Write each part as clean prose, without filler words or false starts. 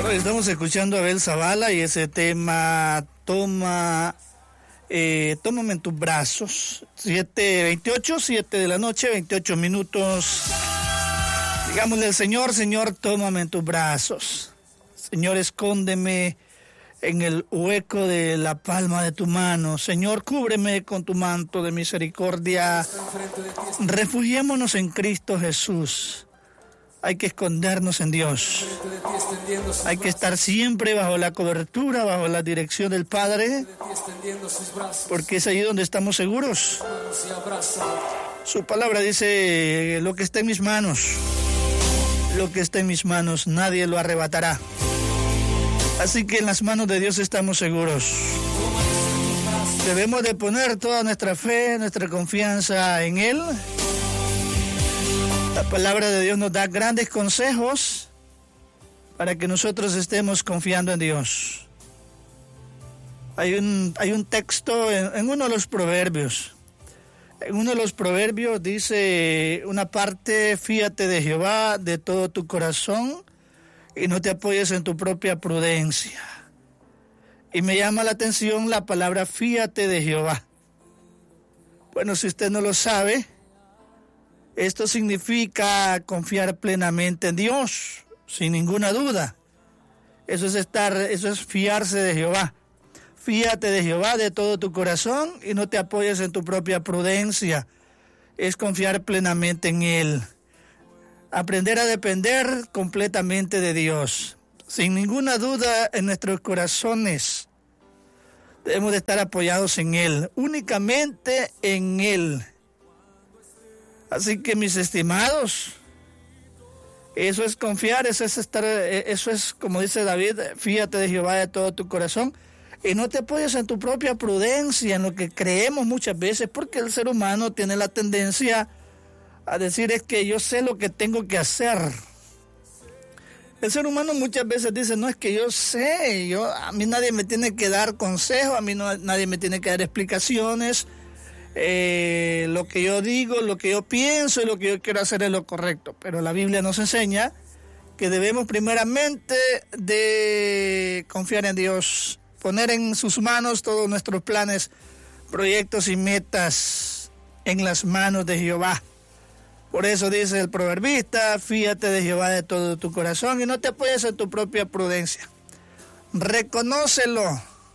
Bueno, estamos escuchando a Abel Zavala y ese tema, tómame en tus brazos. 7:28, 7 de la noche, 28 minutos. Digámosle al Señor, Señor, tómame en tus brazos. Señor, escóndeme en el hueco de la palma de tu mano. Señor, cúbreme con tu manto de misericordia. Refugiémonos en Cristo Jesús. Hay que escondernos en Dios. Hay que estar siempre bajo la cobertura, bajo la dirección del Padre, porque es ahí donde estamos seguros. Su palabra dice, lo que está en mis manos, lo que está en mis manos, nadie lo arrebatará. Así que en las manos de Dios estamos seguros. Debemos de poner toda nuestra fe, nuestra confianza en Él. La palabra de Dios nos da grandes consejos para que nosotros estemos confiando en Dios. Hay un texto en uno de los proverbios. En uno de los proverbios dice una parte, fíate de Jehová de todo tu corazón y no te apoyes en tu propia prudencia. Y me llama la atención la palabra fíate de Jehová. Bueno, si usted no lo sabe, esto significa confiar plenamente en Dios, sin ninguna duda. Eso es fiarse de Jehová. Fíate de Jehová de todo tu corazón y no te apoyes en tu propia prudencia. Es confiar plenamente en Él. Aprender a depender completamente de Dios. Sin ninguna duda en nuestros corazones debemos de estar apoyados en Él, únicamente en Él. Así que mis estimados, eso es confiar, eso es como dice David, fíate de Jehová de todo tu corazón y no te apoyes en tu propia prudencia, en lo que creemos muchas veces, porque el ser humano tiene la tendencia a decir es que yo sé lo que tengo que hacer. El ser humano muchas veces dice, no es que yo sé, a mí nadie me tiene que dar consejo, a mí nadie me tiene que dar explicaciones. Lo que yo digo, lo que yo pienso y lo que yo quiero hacer es lo correcto. Pero la Biblia nos enseña que debemos primeramente de confiar en Dios, poner en sus manos todos nuestros planes, proyectos y metas en las manos de Jehová. Por eso dice el proverbista, fíate de Jehová de todo tu corazón y no te apoyes en tu propia prudencia. Reconócelo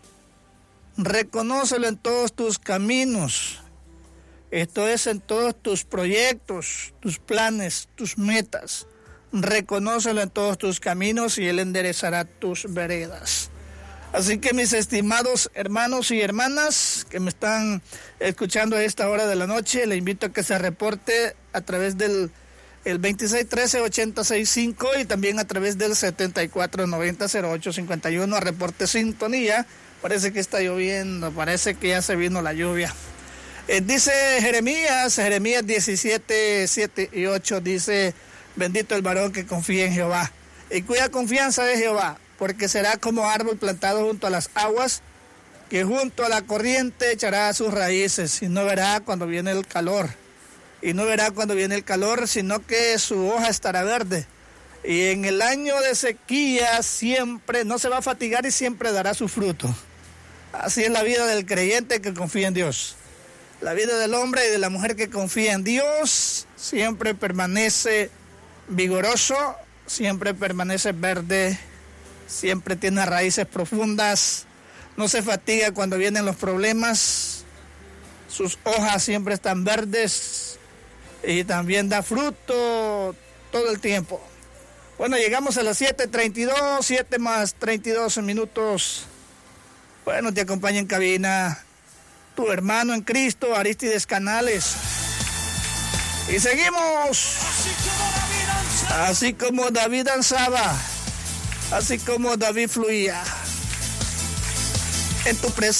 en todos tus caminos. Esto es en todos tus proyectos, tus planes, tus metas. Reconócelo en todos tus caminos y Él enderezará tus veredas. Así que mis estimados hermanos y hermanas que me están escuchando a esta hora de la noche, le invito a que se reporte a través del 2613-8065 y también a través del 7490-0851 a reporte sintonía. Parece que está lloviendo, parece que ya se vino la lluvia. Dice Jeremías 17, 7 y 8, dice, bendito el varón que confía en Jehová y cuya confianza de Jehová, porque será como árbol plantado junto a las aguas, que junto a la corriente echará sus raíces y no verá cuando viene el calor. Y no verá cuando viene el calor, sino que su hoja estará verde. Y en el año de sequía siempre, no se va a fatigar y siempre dará su fruto. Así es la vida del creyente que confía en Dios. La vida del hombre y de la mujer que confía en Dios siempre permanece vigoroso, siempre permanece verde, siempre tiene raíces profundas, no se fatiga cuando vienen los problemas, sus hojas siempre están verdes y también da fruto todo el tiempo. Bueno, llegamos a las 7:32, 7 más 32 minutos. Bueno, te acompaña en cabina tu hermano en Cristo, Arístides Canales. Y seguimos. Así como David danzaba, así como David fluía en tu presencia.